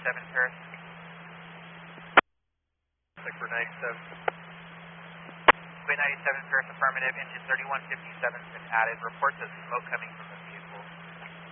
Paris. Liquid 97. Liquid 97 Paris affirmative, engine 3157 has been added. Reports of smoke coming from